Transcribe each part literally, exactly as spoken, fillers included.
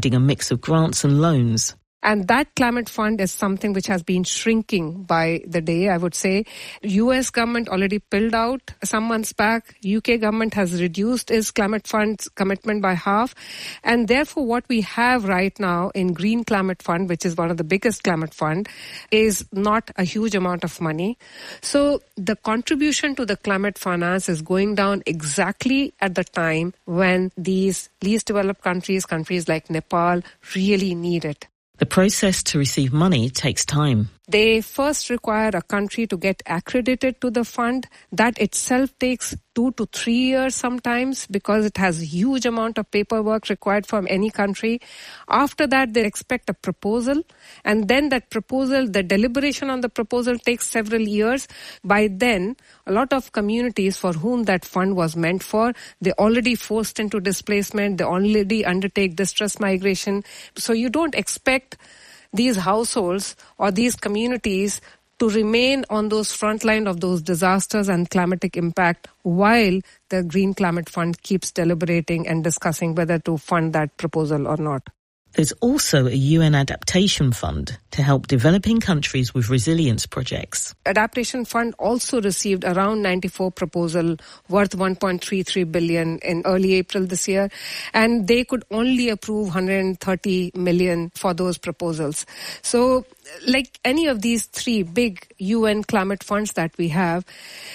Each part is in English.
providing a mix of grants and loans. And that climate fund is something which has been shrinking by the day, I would say. U S government already pulled out some months back. U K government has reduced its climate fund's commitment by half. And therefore, what we have right now in Green Climate Fund, which is one of the biggest climate fund, is not a huge amount of money. So the contribution to the climate finance is going down exactly at the time when these least developed countries, countries like Nepal, really need it. The process to receive money takes time. They first require a country to get accredited to the fund. That itself takes two to three years sometimes because it has a huge amount of paperwork required from any country. After that, they expect a proposal. And then that proposal, the deliberation on the proposal takes several years. By then, a lot of communities for whom that fund was meant for, they already forced into displacement. They already undertake distress migration. So you don't expect these households or these communities to remain on those front line of those disasters and climatic impact while the Green Climate Fund keeps deliberating and discussing whether to fund that proposal or not. There's also a U N adaptation fund to help developing countries with resilience projects. Adaptation fund also received around ninety-four proposals worth one point three three billion in early April this year, and they could only approve one hundred thirty million for those proposals. So, like any of these three big U N climate funds that we have,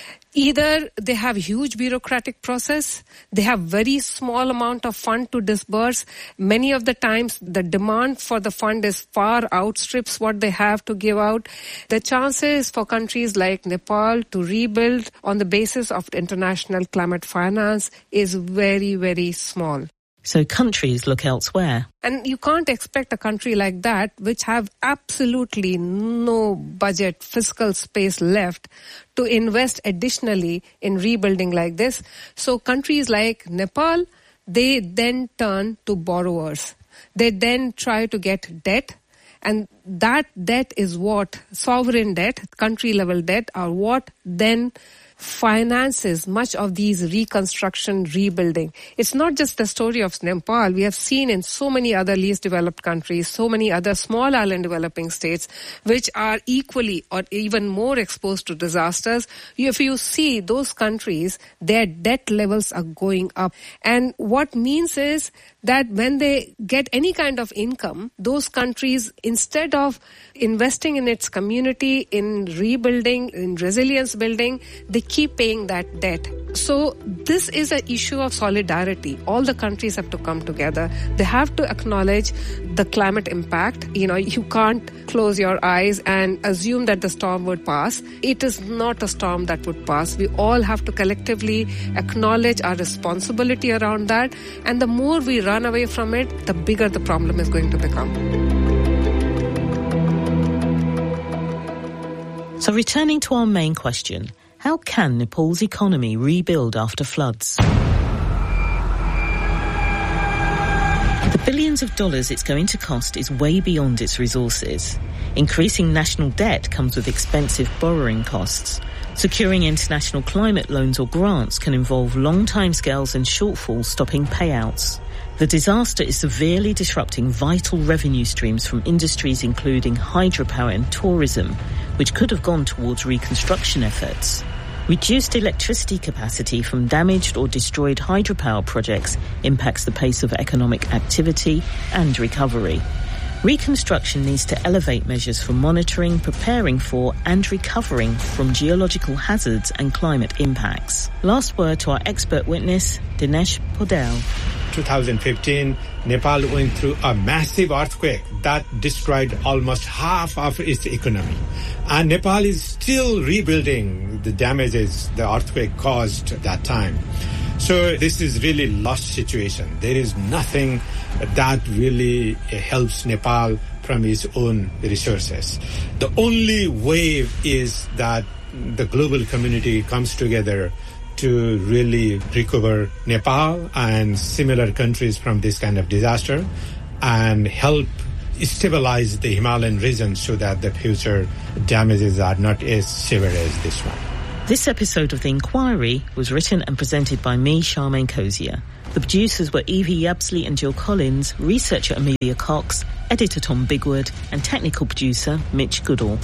either they have huge bureaucratic process, they have very small amount of fund to disburse. Many of the times the demand for the fund is far outstrips what they have to give out. The chances for countries like Nepal to rebuild on the basis of international climate finance is very, very small. So countries look elsewhere. And you can't expect a country like that, which have absolutely no budget, fiscal space left, to invest additionally in rebuilding like this. So countries like Nepal, they then turn to borrowers. They then try to get debt. And that debt is what, sovereign debt, country-level debt, are what then finances much of these reconstruction, rebuilding. It's not just the story of Nepal. We have seen in so many other least developed countries, so many other small island developing states, which are equally or even more exposed to disasters. If you see those countries, their debt levels are going up. And what means is that when they get any kind of income, those countries, instead of investing in its community, in rebuilding, in resilience building, they keep paying that debt. So this is an issue of solidarity. All the countries have to come together. They have to acknowledge the climate impact. You know, you can't close your eyes and assume that the storm would pass. It is not a storm that would pass. We all have to collectively acknowledge our responsibility around that. And the more we run away from it, the bigger the problem is going to become. So returning to our main question, how can Nepal's economy rebuild after floods? The billions of dollars it's going to cost is way beyond its resources. Increasing national debt comes with expensive borrowing costs. Securing international climate loans or grants can involve long timescales and shortfalls stopping payouts. The disaster is severely disrupting vital revenue streams from industries including hydropower and tourism, which could have gone towards reconstruction efforts. Reduced electricity capacity from damaged or destroyed hydropower projects impacts the pace of economic activity and recovery. Reconstruction needs to elevate measures for monitoring, preparing for and recovering from geological hazards and climate impacts. Last word to our expert witness, Dinesh Podel. twenty fifteen, Nepal went through a massive earthquake that destroyed almost half of its economy. And Nepal is still rebuilding the damages the earthquake caused at that time. So this is really lost situation. There is nothing that really helps Nepal from its own resources. The only way is that the global community comes together to really recover Nepal and similar countries from this kind of disaster and help stabilize the Himalayan region so that the future damages are not as severe as this one. This episode of The Inquiry was written and presented by me, Charmaine Cozier. The producers were Evie Yabsley and Jill Collins, researcher Amelia Cox, editor Tom Bigwood, and technical producer Mitch Goodall.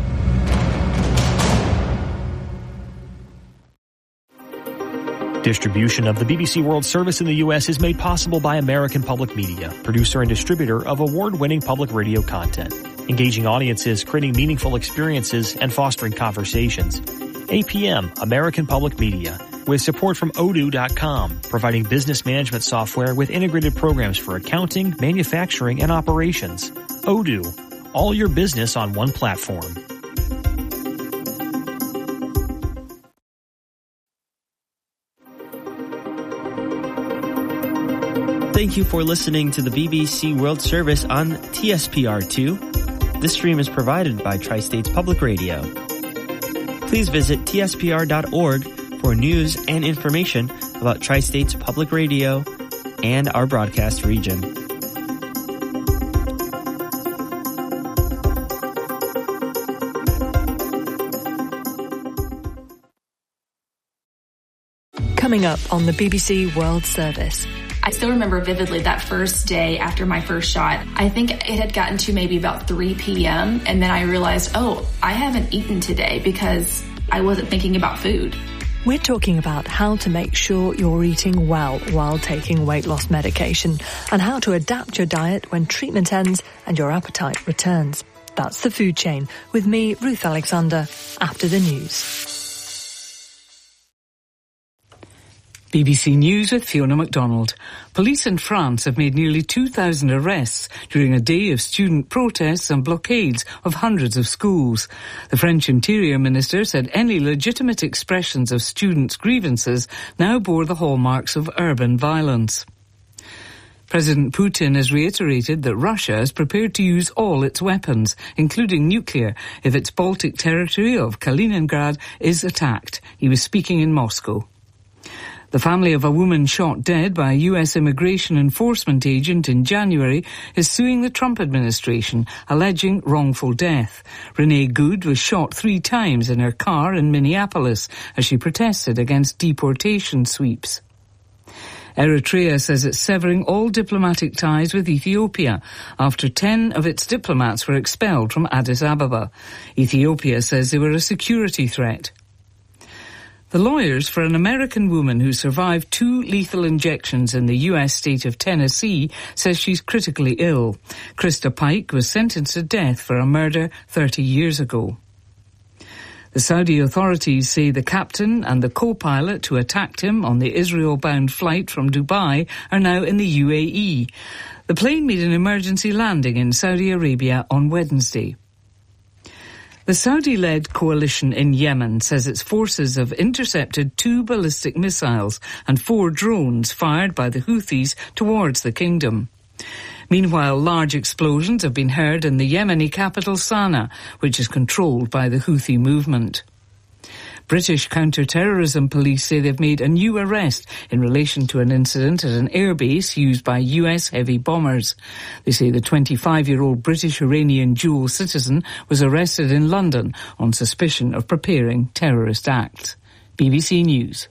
Distribution of the B B C World Service in the U S is made possible by American Public Media, producer and distributor of award-winning public radio content, engaging audiences, creating meaningful experiences, and fostering conversations. A P M, American Public Media, with support from odoo dot com, providing business management software with integrated programs for accounting, manufacturing, and operations. Odoo, all your business on one platform. Thank you for listening to the B B C World Service on T S P R two. This stream is provided by Tri-States Public Radio. Please visit T S P R dot org for news and information about Tri-States Public Radio and our broadcast region. Coming up on the B B C World Service. I still remember vividly that first day after my first shot. I think it had gotten to maybe about three p.m. and then I realized, oh, I haven't eaten today because I wasn't thinking about food. We're talking about how to make sure you're eating well while taking weight loss medication and how to adapt your diet when treatment ends and your appetite returns. That's The Food Chain with me, Ruth Alexander, after the news. B B C News with Fiona MacDonald. Police in France have made nearly two thousand arrests during a day of student protests and blockades of hundreds of schools. The French Interior Minister said any legitimate expressions of students' grievances now bore the hallmarks of urban violence. President Putin has reiterated that Russia is prepared to use all its weapons, including nuclear, if its Baltic territory of Kaliningrad is attacked. He was speaking in Moscow. The family of a woman shot dead by a U S immigration enforcement agent in January is suing the Trump administration, alleging wrongful death. Renee Good was shot three times in her car in Minneapolis as she protested against deportation sweeps. Eritrea says it's severing all diplomatic ties with Ethiopia after ten of its diplomats were expelled from Addis Ababa. Ethiopia says they were a security threat. The lawyers for an American woman who survived two lethal injections in the U S state of Tennessee says she's critically ill. Krista Pike was sentenced to death for a murder thirty years ago. The Saudi authorities say the captain and the co-pilot who attacked him on the Israel-bound flight from Dubai are now in the U A E. The plane made an emergency landing in Saudi Arabia on Wednesday. The Saudi-led coalition in Yemen says its forces have intercepted two ballistic missiles and four drones fired by the Houthis towards the kingdom. Meanwhile, large explosions have been heard in the Yemeni capital Sana'a, which is controlled by the Houthi movement. British counter-terrorism police say they've made a new arrest in relation to an incident at an airbase used by U S heavy bombers. They say the twenty-five-year-old British-Iranian dual citizen was arrested in London on suspicion of preparing terrorist acts. B B C News.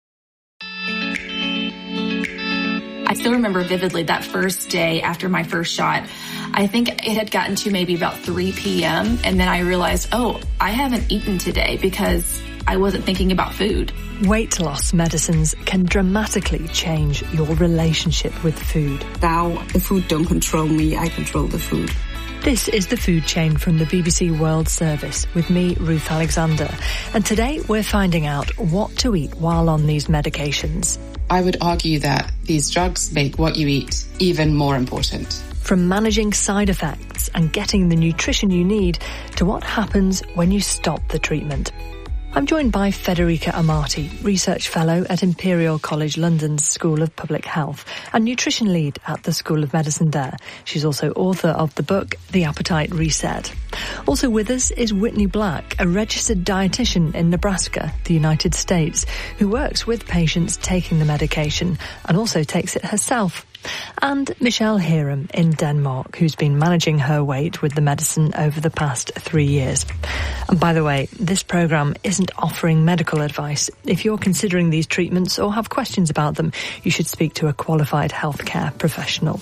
I still remember vividly that first day after my first shot. I think it had gotten to maybe about three p.m. and then I realized, oh, I haven't eaten today because I wasn't thinking about food. Weight loss medicines can dramatically change your relationship with food. Now the food don't control me, I control the food. This is The Food Chain from the B B C World Service with me, Ruth Alexander. And today we're finding out what to eat while on these medications. I would argue that these drugs make what you eat even more important. From managing side effects and getting the nutrition you need to what happens when you stop the treatment. I'm joined by Federica Amati, Research Fellow at Imperial College London's School of Public Health and Nutrition Lead at the School of Medicine there. She's also author of the book, The Appetite Reset. Also with us is Whitney Black, a registered dietitian in Nebraska, the United States, who works with patients taking the medication and also takes it herself And Michelle Hiram in Denmark, who's been managing her weight with the medicine over the past three years. And by the way, this programme isn't offering medical advice. If you're considering these treatments or have questions about them, you should speak to a qualified healthcare professional.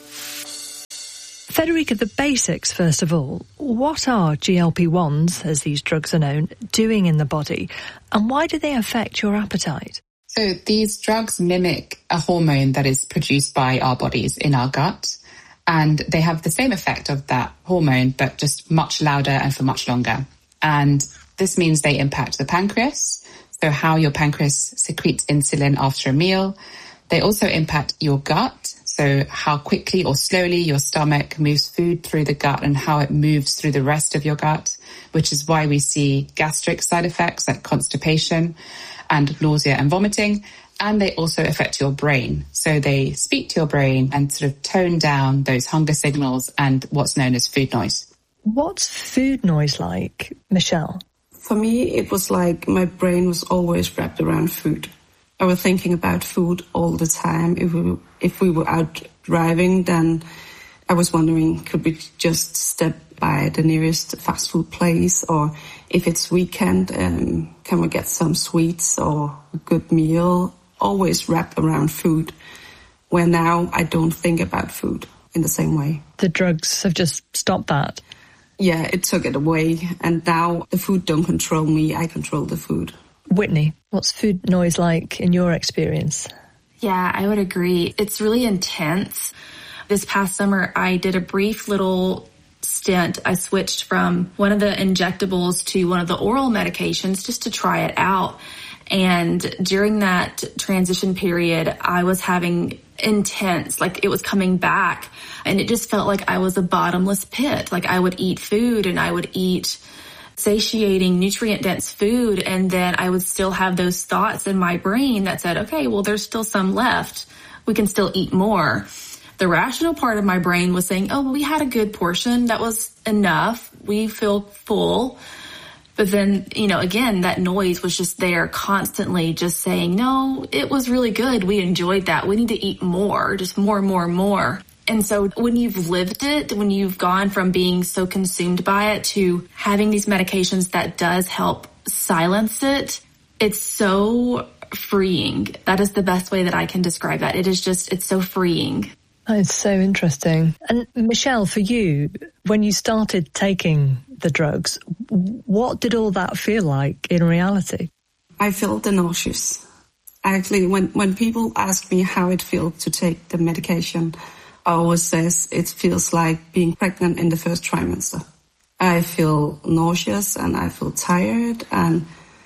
Federica, the basics, first of all. What are G L P ones, as these drugs are known, doing in the body, and why do they affect your appetite? So these drugs mimic a hormone that is produced by our bodies in our gut, and they have the same effect of that hormone, but just much louder and for much longer. And this means they impact the pancreas, so how your pancreas secretes insulin after a meal. They also impact your gut, so how quickly or slowly your stomach moves food through the gut and how it moves through the rest of your gut, which is why we see gastric side effects like constipation and nausea and vomiting. And they also affect your brain. So they speak to your brain and sort of tone down those hunger signals and what's known as food noise. What's food noise like, Michelle? For me, it was like my brain was always wrapped around food. I was thinking about food all the time. If we, if we were out driving, then I was wondering, could we just step by the nearest fast food place? Or if it's weekend, um, can we get some sweets or a good meal? Always wrapped around food, where now I don't think about food in the same way. The drugs have just stopped that? Yeah, it took it away. And now the food don't control me, I control the food. Whitney, what's food noise like in your experience? Yeah, I would agree. It's really intense. This past summer, I did a brief little stint. I switched from one of the injectables to one of the oral medications just to try it out. And during that transition period, I was having intense, like it was coming back. And it just felt like I was a bottomless pit. Like I would eat food and I would eat satiating, nutrient-dense food, and then I would still have those thoughts in my brain that said, okay, well, there's still some left. We can still eat more. The rational part of my brain was saying, oh, well, we had a good portion. That was enough. We feel full. But then, you know, again, that noise was just there constantly just saying, no, it was really good. We enjoyed that. We need to eat more, just more, more, more. And so when you've lived it, when you've gone from being so consumed by it to having these medications that does help silence it, it's so freeing. That is the best way that I can describe that. It is just, it's so freeing. It's so interesting. And Michelle, for you, when you started taking the drugs, what did all that feel like in reality? I felt nauseous. Actually, when, when people ask me how it feels to take the medication, I always says it feels like being pregnant in the first trimester. I feel nauseous and I feel tired and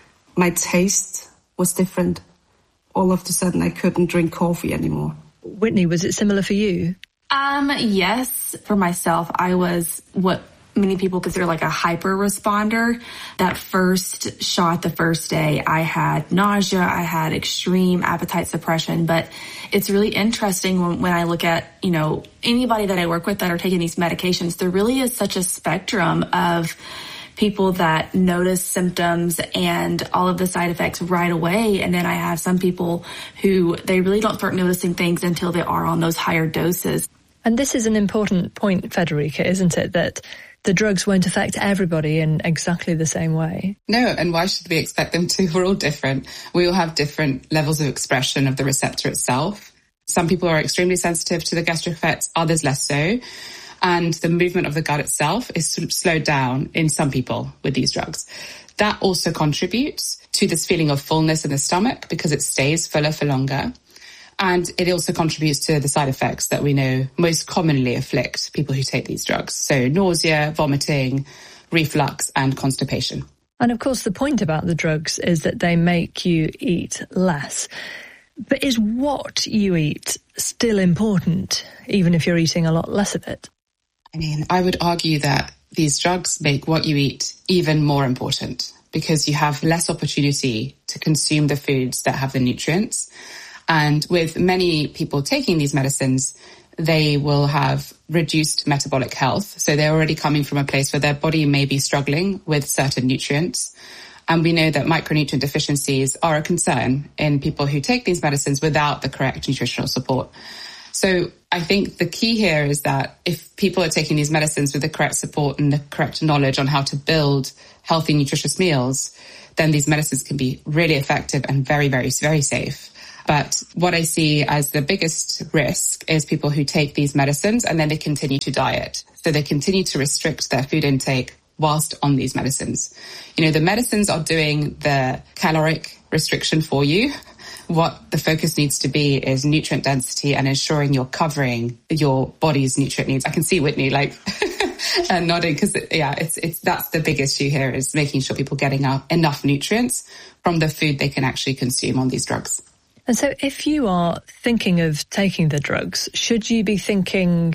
my taste was different. All of a sudden I couldn't drink coffee anymore. Whitney, was it similar for you? Um, yes. For myself, I was what many people consider like a hyper responder. That first shot, the first day, I had nausea, I had extreme appetite suppression, but it's really interesting when, when I look at, you know, anybody that I work with that are taking these medications, there really is such a spectrum of people that notice symptoms and all of the side effects right away. And then I have some people who they really don't start noticing things until they are on those higher doses. And this is an important point, Federica, isn't it? That the drugs won't affect everybody in exactly the same way. No, and why should we expect them to? We're all different. We all have different levels of expression of the receptor itself. Some people are extremely sensitive to the gastric effects, others less so. And the movement of the gut itself is sort of slowed down in some people with these drugs. That also contributes to this feeling of fullness in the stomach because it stays fuller for longer. And it also contributes to the side effects that we know most commonly afflict people who take these drugs. So nausea, vomiting, reflux, and constipation. And of course, the point about the drugs is that they make you eat less. But is what you eat still important, even if you're eating a lot less of it? I mean, I would argue that these drugs make what you eat even more important because you have less opportunity to consume the foods that have the nutrients. And with many people taking these medicines, they will have reduced metabolic health. So they're already coming from a place where their body may be struggling with certain nutrients. And we know that micronutrient deficiencies are a concern in people who take these medicines without the correct nutritional support. So I think the key here is that if people are taking these medicines with the correct support and the correct knowledge on how to build healthy, nutritious meals, then these medicines can be really effective and very, very, very safe. But what I see as the biggest risk is people who take these medicines and then they continue to diet. So they continue to restrict their food intake whilst on these medicines. You know, the medicines are doing the caloric restriction for you. What the focus needs to be is nutrient density and ensuring you're covering your body's nutrient needs. I can see Whitney like and nodding because, yeah, it's it's that's the big issue here is making sure people are getting enough nutrients from the food they can actually consume on these drugs. And so if you are thinking of taking the drugs, should you be thinking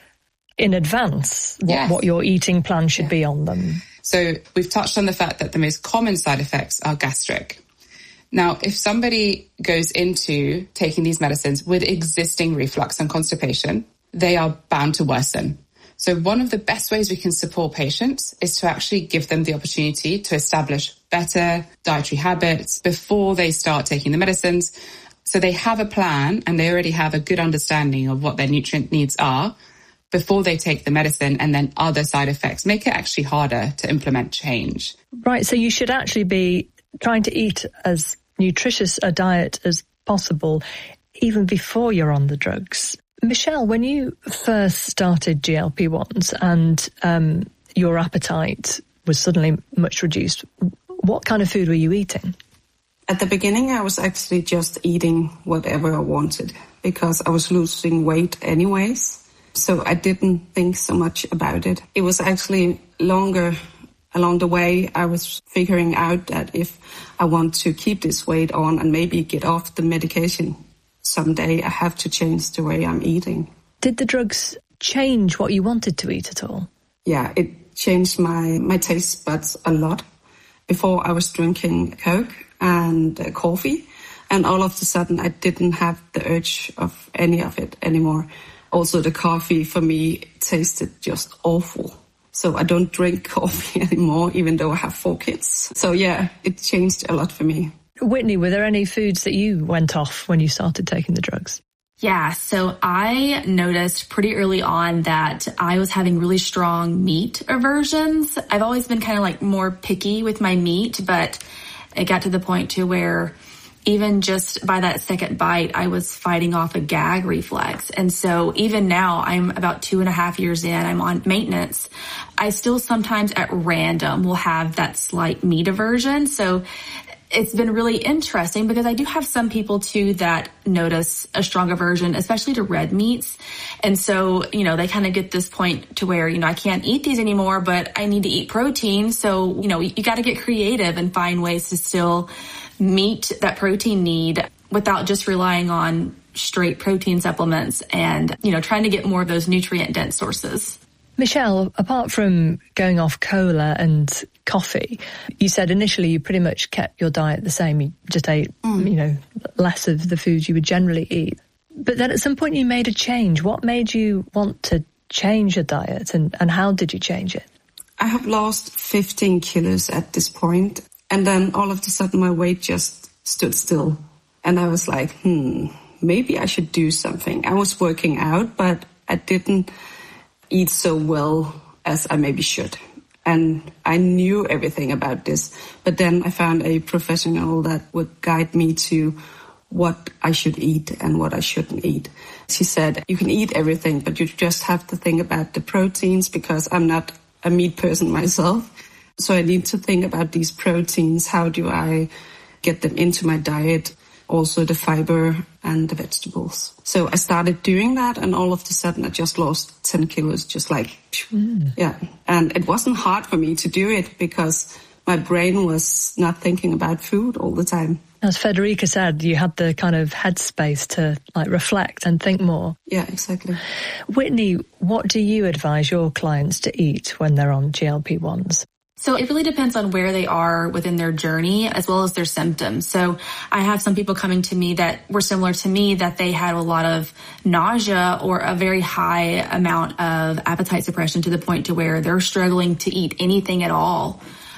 in advance what, yes. what your eating plan should yeah. be on them? So we've touched on the fact that the most common side effects are gastric. Now, if somebody goes into taking these medicines with existing reflux and constipation, they are bound to worsen. So one of the best ways we can support patients is to actually give them the opportunity to establish better dietary habits before they start taking the medicines. So they have a plan and they already have a good understanding of what their nutrient needs are before they take the medicine, and then other side effects make it actually harder to implement change. Right. So you should actually be trying to eat as nutritious a diet as possible even before you're on the drugs. Michelle, when you first started G L P ones and um, your appetite was suddenly much reduced, what kind of food were you eating? At the beginning, I was actually just eating whatever I wanted because I was losing weight anyways. So I didn't think so much about it. It was actually longer along the way. I was figuring out that if I want to keep this weight on and maybe get off the medication someday, I have to change the way I'm eating. Did the drugs change what you wanted to eat at all? Yeah, it changed my, my taste buds a lot. Before I was drinking Coke and uh, coffee, and all of a sudden I didn't have the urge of any of it anymore. Also, the coffee for me tasted just awful. So I don't drink coffee anymore, even though I have four kids. So yeah, it changed a lot for me. Whitney, were there any foods that you went off when you started taking the drugs? Yeah, so I noticed pretty early on that I was having really strong meat aversions. I've always been kind of like more picky with my meat, but it got to the point to where even just by that second bite, I was fighting off a gag reflex. And so even now, I'm about two and a half years in, I'm on maintenance. I still sometimes at random will have that slight meat aversion. So it's been really interesting because I do have some people too that notice a strong aversion, especially to red meats. And so, you know, they kind of get this point to where, you know, I can't eat these anymore, but I need to eat protein. So, you know, you, you got to get creative and find ways to still meet that protein need without just relying on straight protein supplements and, you know, trying to get more of those nutrient dense sources. Michelle, apart from going off cola and coffee, you said initially you pretty much kept your diet the same. You just ate, mm. you know, less of the foods you would generally eat. But then at some point you made a change. What made you want to change your diet and, and how did you change it? I have lost fifteen kilos at this point. And then all of a sudden my weight just stood still. And I was like, hmm, maybe I should do something. I was working out, but I didn't eat so well as I maybe should. And I knew everything about this. But then I found a professional that would guide me to what I should eat and what I shouldn't eat. She said, you can eat everything, but you just have to think about the proteins because I'm not a meat person myself. So I need to think about these proteins. How do I get them into my diet? Also the fiber and the vegetables. So I started doing that and all of a sudden I just lost ten kilos, just like, mm. yeah. And it wasn't hard for me to do it because my brain was not thinking about food all the time. As Federica said, you had the kind of headspace to like reflect and think more. Yeah, exactly. Whitney, what do you advise your clients to eat when they're on G L P ones? So it really depends on where they are within their journey as well as their symptoms. So I have some people coming to me that were similar to me, that they had a lot of nausea or a very high amount of appetite suppression to the point to where they're struggling to eat anything at all.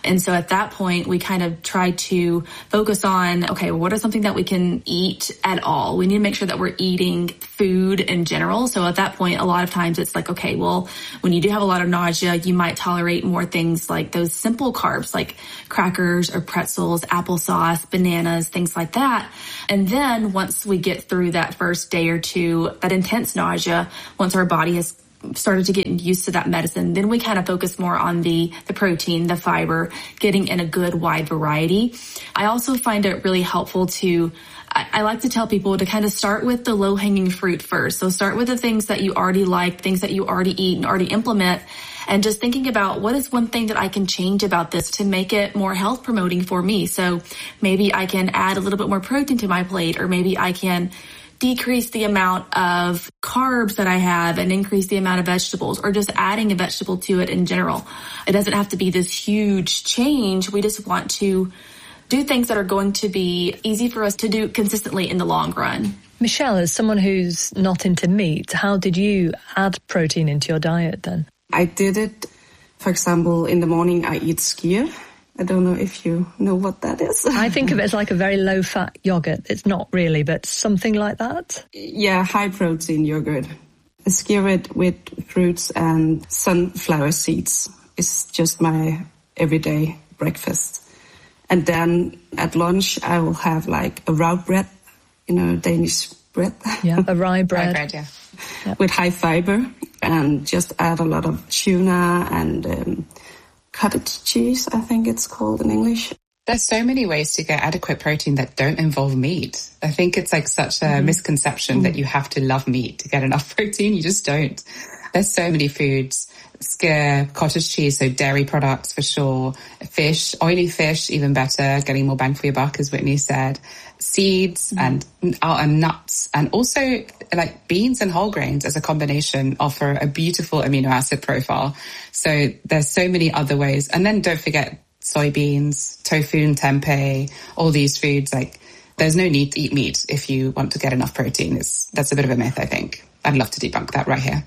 And so at that point, we kind of try to focus on, okay, what is something that we can eat at all? We need to make sure that we're eating food in general. So at that point, a lot of times it's like, okay, well, when you do have a lot of nausea, you might tolerate more things like those simple carbs, like crackers or pretzels, applesauce, bananas, things like that. And then once we get through that first day or two, that intense nausea, once our body has started to get used to that medicine, then we kind of focus more on the, the protein, the fiber, getting in a good wide variety. I also find it really helpful to, I, I like to tell people to kind of start with the low-hanging fruit first. So start with the things that you already like, things that you already eat and already implement, and just thinking about what is one thing that I can change about this to make it more health promoting for me. So maybe I can add a little bit more protein to my plate, or maybe I can decrease the amount of carbs that I have and increase the amount of vegetables, or just adding a vegetable to it in general. It doesn't have to be this huge change. We just want to do things that are going to be easy for us to do consistently in the long run. Michelle, as someone who's not into meat, how did you add protein into your diet then? I did it, for example, in the morning I eat skyr. I don't know if you know what that is. I think of it as like a very low-fat yogurt. It's not really, but something like that? Yeah, high-protein yogurt. Skyr it with fruits and sunflower seeds. It's just my everyday breakfast. And then at lunch, I will have like a rye bread, you know, Danish bread. Yeah, a rye bread. Rye bread, yeah. Yep. With high fiber, and just add a lot of tuna and um, cottage cheese, I think it's called in English. There's so many ways to get adequate protein that don't involve meat. I think it's like such a mm-hmm. misconception mm-hmm. that you have to love meat to get enough protein. You just don't. There's so many foods. Skyr, cottage cheese, so dairy products for sure. Fish, oily fish, even better, getting more bang for your buck, as Whitney said. Seeds mm-hmm. and, uh, and nuts, and also like beans and whole grains as a combination offer a beautiful amino acid profile. So there's so many other ways. And then don't forget soybeans, tofu and tempeh, all these foods. Like there's no need to eat meat if you want to get enough protein. It's, that's a bit of a myth, I think. I'd love to debunk that right here.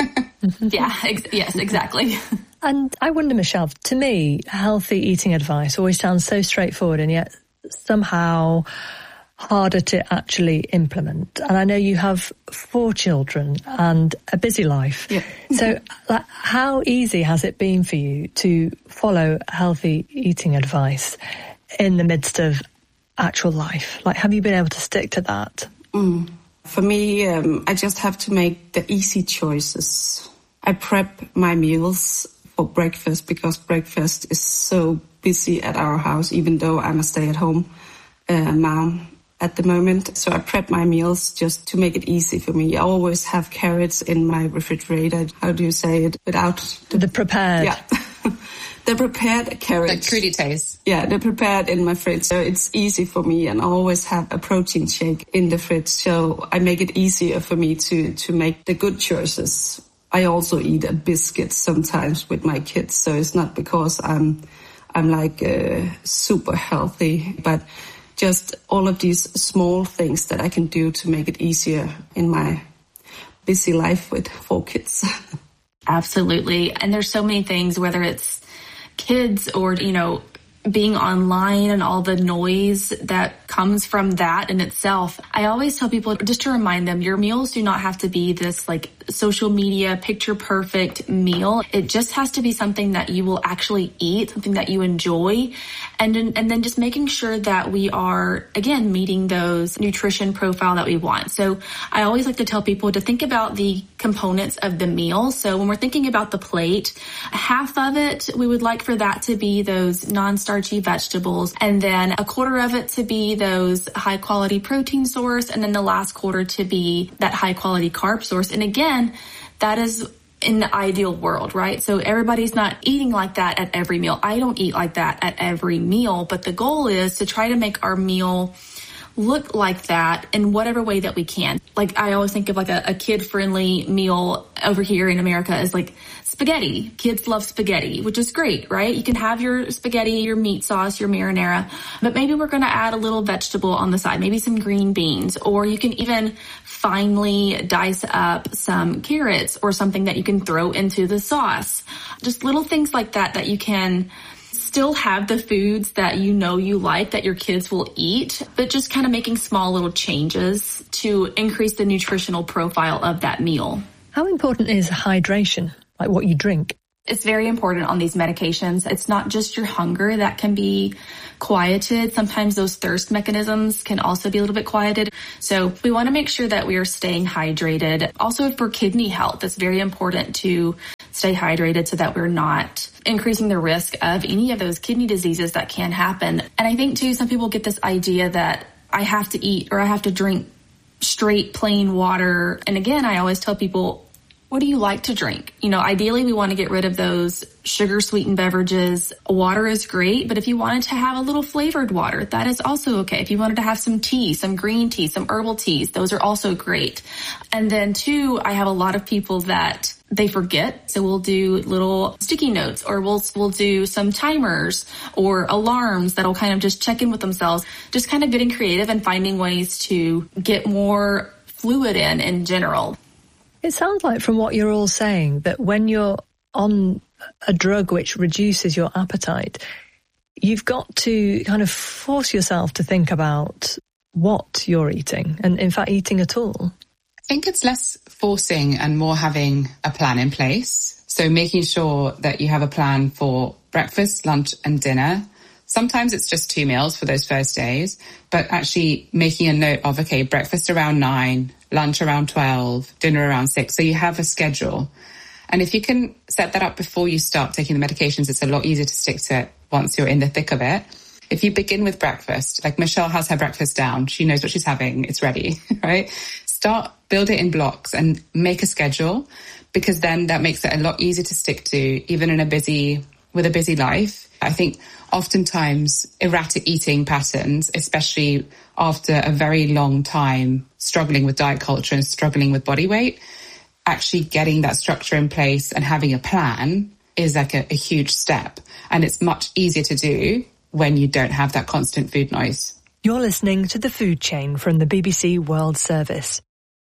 Yeah, ex- yes, exactly. And I wonder, Michelle, to me, healthy eating advice always sounds so straightforward and yet somehow harder to actually implement. And I know you have four children and a busy life. Yeah. So like, how easy has it been for you to follow healthy eating advice in the midst of actual life? Like, have you been able to stick to that? Mm. For me, um, I just have to make the easy choices. I prep my meals for breakfast because breakfast is so busy at our house, even though I'm a stay-at-home uh, mom at the moment. So I prep my meals just to make it easy for me. I always have carrots in my refrigerator. How do you say it? Without the, the prepared. Yeah. They're prepared carrots. Like crudités. Yeah, they're prepared in my fridge. So it's easy for me, and I always have a protein shake in the fridge. So I make it easier for me to, to make the good choices. I also eat a biscuit sometimes with my kids. So it's not because I'm, I'm like uh, super healthy, but just all of these small things that I can do to make it easier in my busy life with four kids. Absolutely. And there's so many things, whether it's kids or, you know, being online and all the noise that comes from that in itself. I always tell people just to remind them, your meals do not have to be this like social media picture perfect meal. It just has to be something that you will actually eat, something that you enjoy. And, and then just making sure that we are, again, meeting those nutrition profile that we want. So I always like to tell people to think about the components of the meal. So when we're thinking about the plate, half of it, we would like for that to be those non-starchy vegetables, and then a quarter of it to be those high quality protein source, and then the last quarter to be that high quality carb source. And again, that is in the ideal world, right? So everybody's not eating like that at every meal. I don't eat like that at every meal, but the goal is to try to make our meal look like that in whatever way that we can. Like I always think of like a, a kid-friendly meal over here in America is like spaghetti. Kids love spaghetti, which is great, right? You can have your spaghetti, your meat sauce, your marinara, but maybe we're going to add a little vegetable on the side, maybe some green beans, or you can even finely dice up some carrots or something that you can throw into the sauce. Just little things like that that you can still have the foods that you know you like, that your kids will eat, but just kind of making small little changes to increase the nutritional profile of that meal. How important is hydration, like what you drink? It's very important on these medications. It's not just your hunger that can be quieted. Sometimes those thirst mechanisms can also be a little bit quieted. So we want to make sure that we are staying hydrated. Also for kidney health, it's very important to stay hydrated so that we're not increasing the risk of any of those kidney diseases that can happen. And I think too, some people get this idea that I have to eat or I have to drink straight plain water. And again, I always tell people, what do you like to drink? You know, ideally we want to get rid of those sugar sweetened beverages. Water is great, but if you wanted to have a little flavored water, that is also okay. If you wanted to have some tea, some green tea, some herbal teas, those are also great. And then two, I have a lot of people that they forget. So we'll do little sticky notes, or we'll, we'll do some timers or alarms that'll kind of just check in with themselves, just kind of getting creative and finding ways to get more fluid in in general. It sounds like from what you're all saying that when you're on a drug which reduces your appetite, you've got to kind of force yourself to think about what you're eating and, in fact, eating at all. I think it's less forcing and more having a plan in place. So making sure that you have a plan for breakfast, lunch and dinner. Sometimes it's just two meals for those first days, but actually making a note of, okay, breakfast around nine, lunch around twelve, dinner around six. So you have a schedule. And if you can set that up before you start taking the medications, it's a lot easier to stick to it once you're in the thick of it. If you begin with breakfast, like Michelle has her breakfast down, she knows what she's having, it's ready, right? Start, build it in blocks and make a schedule, because then that makes it a lot easier to stick to, even in a busy, with a busy life. I think oftentimes erratic eating patterns, especially after a very long time struggling with diet culture and struggling with body weight, actually getting that structure in place and having a plan is like a, a huge step. And it's much easier to do when you don't have that constant food noise. You're listening to The Food Chain from the B B C World Service.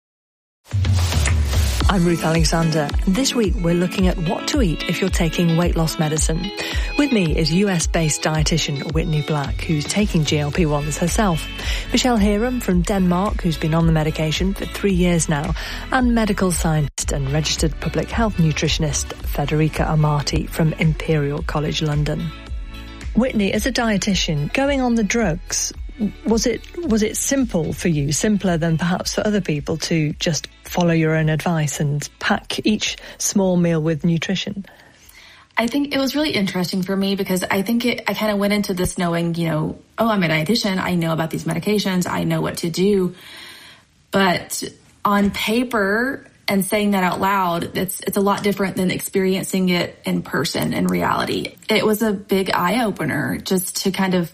I'm Ruth Alexander, and this week we're looking at what to eat if you're taking weight loss medicine. With me is U S-based dietitian Whitney Black, who's taking G L P ones herself, Michelle Hiram from Denmark, who's been on the medication for three years now, and medical scientist and registered public health nutritionist Federica Amati from Imperial College London. Whitney, as a dietitian, going on the drugs, was it was it simple for you, simpler than perhaps for other people, to just follow your own advice and pack each small meal with nutrition? I think it was really interesting for me because I think it, I kind of went into this knowing, you know, oh, I'm a dietitian. I know about these medications. I know what to do. But on paper and saying that out loud, it's, it's a lot different than experiencing it in person, in reality. It was a big eye opener just to kind of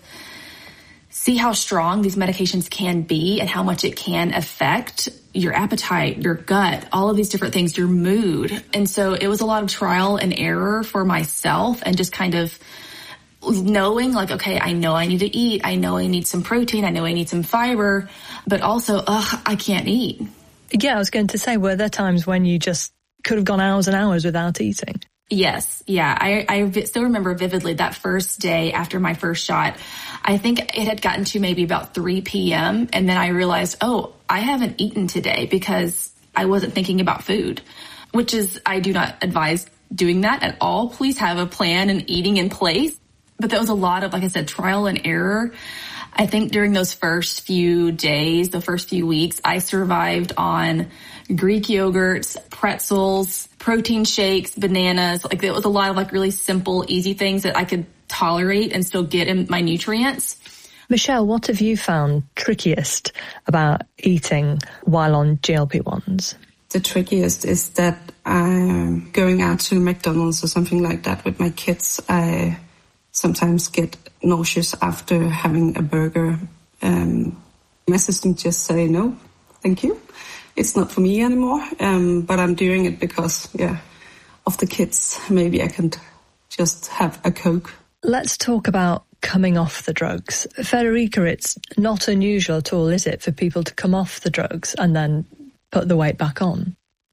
see how strong these medications can be and how much it can affect your appetite, your gut, all of these different things, your mood. And so it was a lot of trial and error for myself and just kind of knowing like, okay, I know I need to eat. I know I need some protein. I know I need some fiber, but also, ugh, I can't eat. Yeah, I was going to say, were there times when you just could have gone hours and hours without eating? Yes. Yeah. I, I still remember vividly that first day after my first shot. I think it had gotten to maybe about three p.m. And then I realized, oh, I haven't eaten today because I wasn't thinking about food, which is, I do not advise doing that at all. Please have a plan and eating in place. But there was a lot of, like I said, trial and error. I think during those first few days, the first few weeks, I survived on Greek yogurts, pretzels, protein shakes, bananas. Like it was a lot of like really simple, easy things that I could tolerate and still get in my nutrients. Michelle, what have you found trickiest about eating while on G L P ones? The trickiest is that I'm going out to McDonald's or something like that with my kids. I sometimes get nauseous after having a burger. Um, my assistant just say, no, thank you. It's not for me anymore. Um, but I'm doing it because, yeah, of the kids. Maybe I can just have a Coke. Let's talk about coming off the drugs. Federica, it's not unusual at all, is it, for people to come off the drugs and then put the weight back on?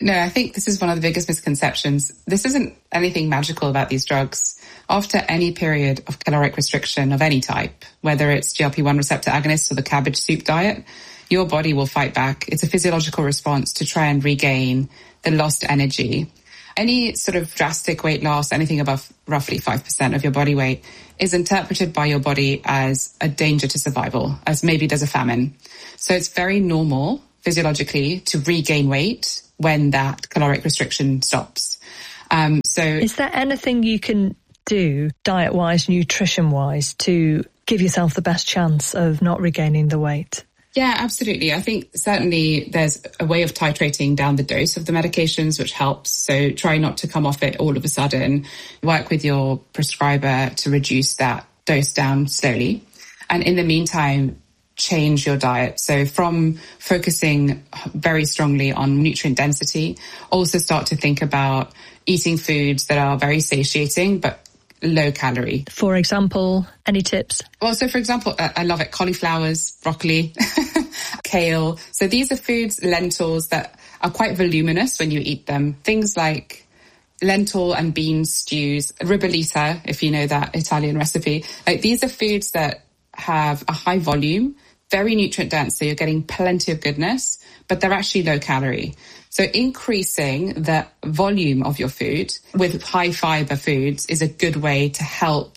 No, I think this is one of the biggest misconceptions. This isn't anything magical about these drugs. After any period of caloric restriction of any type, whether it's G L P one receptor agonists or the cabbage soup diet, your body will fight back. It's a physiological response to try and regain the lost energy. Any sort of drastic weight loss, anything above roughly five percent of your body weight, is interpreted by your body as a danger to survival, as maybe there's a famine. So it's very normal physiologically to regain weight when that caloric restriction stops. Um, so is there anything you can do diet-wise, nutrition-wise, to give yourself the best chance of not regaining the weight? Yeah, absolutely. I think certainly there's a way of titrating down the dose of the medications, which helps. So try not to come off it all of a sudden. Work with your prescriber to reduce that dose down slowly. And in the meantime, change your diet. So from focusing very strongly on nutrient density, also start to think about eating foods that are very satiating, but low calorie. For example, any tips? Well, so for example, I love it. Cauliflowers, broccoli, kale. So these are foods, lentils, that are quite voluminous when you eat them. Things like lentil and bean stews, ribollita, if you know that Italian recipe. Like these are foods that have a high volume, very nutrient dense, so you're getting plenty of goodness, but they're actually low calorie. So increasing the volume of your food with high fiber foods is a good way to help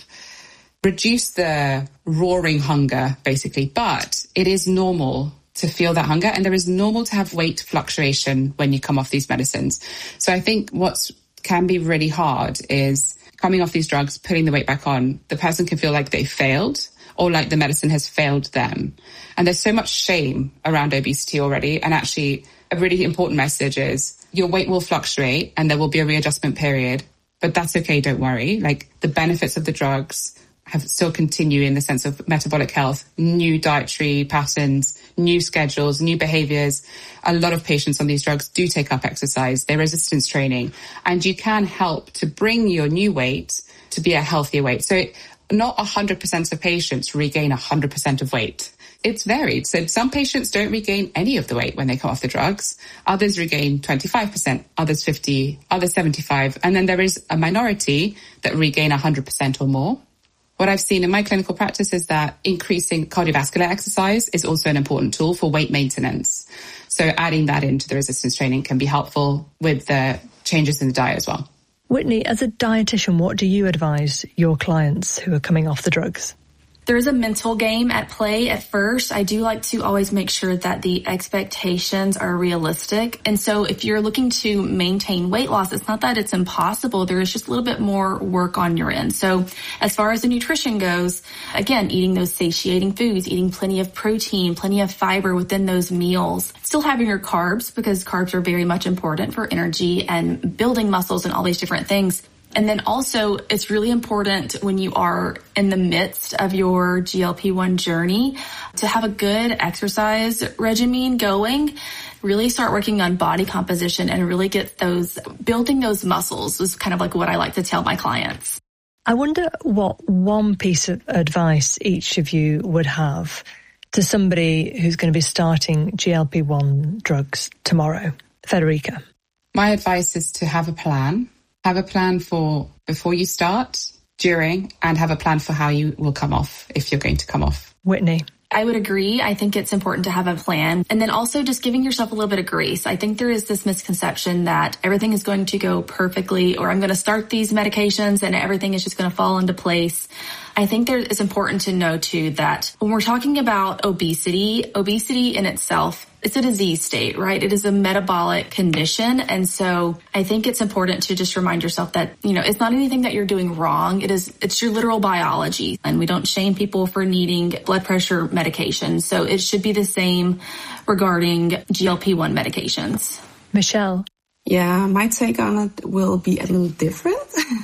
reduce the roaring hunger, basically. But it is normal to feel that hunger, and there is normal to have weight fluctuation when you come off these medicines. So I think what's can be really hard is coming off these drugs, putting the weight back on. The person can feel like they failed, or like the medicine has failed them. And there's so much shame around obesity already. And actually, a really important message is your weight will fluctuate and there will be a readjustment period, but that's okay, don't worry. Like the benefits of the drugs have still continue in the sense of metabolic health, new dietary patterns, new schedules, new behaviors. A lot of patients on these drugs do take up exercise, their resistance training, and you can help to bring your new weight to be a healthier weight. So not one hundred percent of patients regain one hundred percent of weight. It's varied. So some patients don't regain any of the weight when they come off the drugs. Others regain twenty-five percent, others fifty, others seventy-five. And then there is a minority that regain one hundred percent or more. What I've seen in my clinical practice is that increasing cardiovascular exercise is also an important tool for weight maintenance. So adding that into the resistance training can be helpful with the changes in the diet as well. Whitney, as a dietitian, what do you advise your clients who are coming off the drugs? There is a mental game at play at first. I do like to always make sure that the expectations are realistic. And so if you're looking to maintain weight loss, it's not that it's impossible. There is just a little bit more work on your end. So as far as the nutrition goes, again, eating those satiating foods, eating plenty of protein, plenty of fiber within those meals, still having your carbs because carbs are very much important for energy and building muscles and all these different things. And then also, it's really important when you are in the midst of your G L P one journey to have a good exercise regimen going. Really start working on body composition and really get those, building those muscles is kind of like what I like to tell my clients. I wonder what one piece of advice each of you would have to somebody who's going to be starting G L P one drugs tomorrow. Federica. My advice is to have a plan. Have a plan for before you start, during, and have a plan for how you will come off if you're going to come off. Whitney. I would agree. I think it's important to have a plan. And then also just giving yourself a little bit of grace. I think there is this misconception that everything is going to go perfectly, or I'm going to start these medications and everything is just going to fall into place. I think there it's important to know too that when we're talking about obesity, obesity in itself, it's a disease state, right? It is a metabolic condition. And so I think it's important to just remind yourself that, you know, it's not anything that you're doing wrong. It is, it's your literal biology. And we don't shame people for needing blood pressure medication. So it should be the same regarding G L P one medications. Michelle. Yeah, my take on it will be a little different.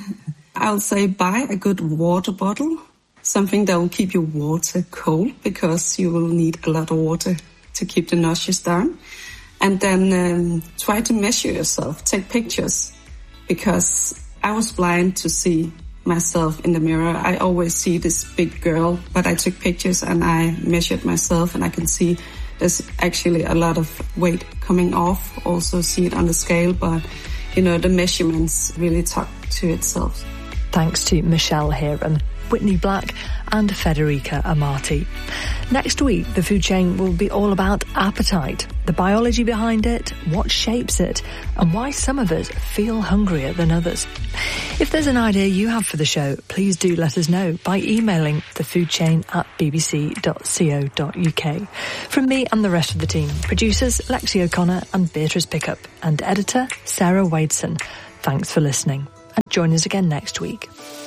I'll say buy a good water bottle, something that will keep your water cold because you will need a lot of water to keep the nausea down. And then um, try to measure yourself, take pictures, because I was blind to see myself in the mirror. I always see this big girl, but I took pictures and I measured myself and I can see there's actually a lot of weight coming off. Also see it on the scale, but you know, the measurements really talk to itself. Thanks to Michelle Heron, Whitney Black and Federica Amati. Next week, the food chain will be all about appetite, the biology behind it, what shapes it, and why some of us feel hungrier than others. If there's an idea you have for the show, please do let us know by emailing thefoodchain at bbc.co.uk. From me and the rest of the team, producers Lexi O'Connor and Beatrice Pickup, and editor Sarah Wadeson. Thanks for listening, and join us again next week.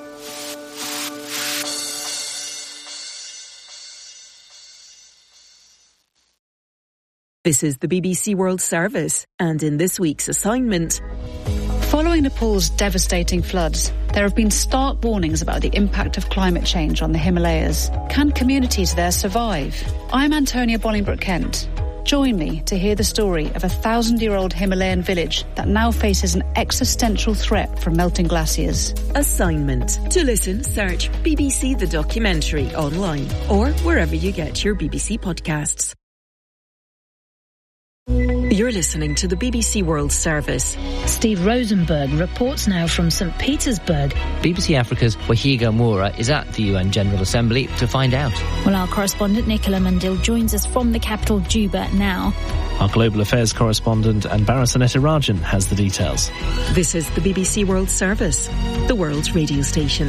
This is the B B C World Service, and in this week's assignment... Following Nepal's devastating floods, there have been stark warnings about the impact of climate change on the Himalayas. Can communities there survive? I'm Antonia Bolingbroke-Kent. Join me to hear the story of a thousand-year-old Himalayan village that now faces an existential threat from melting glaciers. Assignment. To listen, search B B C The Documentary online or wherever you get your B B C podcasts. You're listening to the B B C World Service. Steve Rosenberg reports now from Saint Petersburg. B B C Africa's Wahiga Moura is at the U N General Assembly to find out. Well, our correspondent Nicola Mandil joins us from the capital Juba now. Our global affairs correspondent Anbara Sanetarajan has the details. This is the B B C World Service, the world's radio station.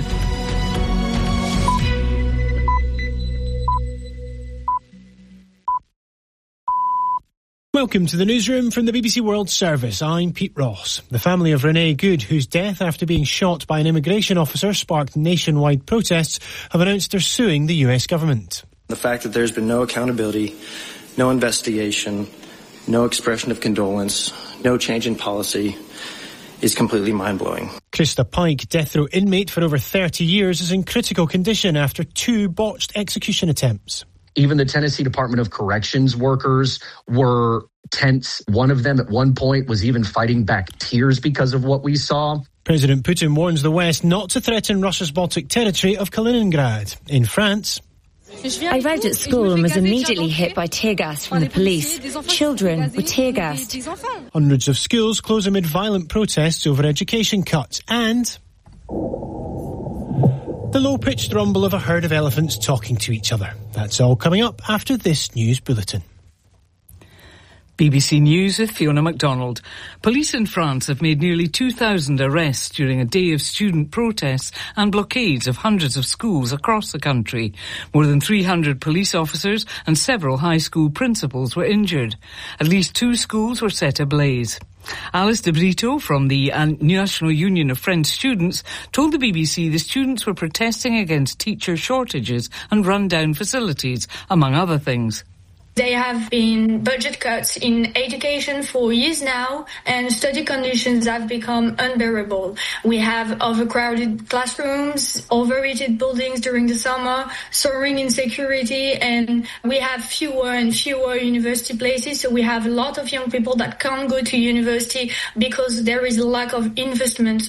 Welcome to the newsroom from the B B C World Service. I'm Pete Ross. The family of Renee Good, whose death after being shot by an immigration officer sparked nationwide protests, have announced they're suing the U S government. The fact that there's been no accountability, no investigation, no expression of condolence, no change in policy is completely mind-blowing. Krista Pike, death row inmate for over thirty years, is in critical condition after two botched execution attempts. Even the Tennessee Department of Corrections workers were tense. One of them at one point was even fighting back tears because of what we saw. President Putin warns the West not to threaten Russia's Baltic territory of Kaliningrad. In France... I arrived at school and was immediately hit by tear gas from the police. Children were tear gassed. Hundreds of schools close amid violent protests over education cuts. And... the low-pitched rumble of a herd of elephants talking to each other. That's all coming up after this news bulletin. B B C News with Fiona MacDonald. Police in France have made nearly two thousand arrests during a day of student protests and blockades of hundreds of schools across the country. More than three hundred police officers and several high school principals were injured. At least two schools were set ablaze. Alice de Brito from the National Union of French Students told the B B C the students were protesting against teacher shortages and run-down facilities, among other things. There have been budget cuts in education for years now, and study conditions have become unbearable. We have overcrowded classrooms, overheated buildings during the summer, soaring insecurity, and we have fewer and fewer university places. So we have a lot of young people that can't go to university because there is a lack of investment.